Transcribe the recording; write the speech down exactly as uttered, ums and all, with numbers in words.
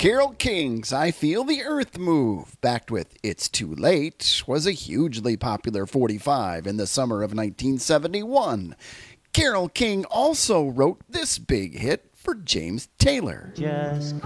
Carole King's I Feel the Earth Move, backed with It's Too Late, was a hugely popular forty-five in the summer of nineteen seventy-one. Carole King also wrote this big hit for James Taylor. Just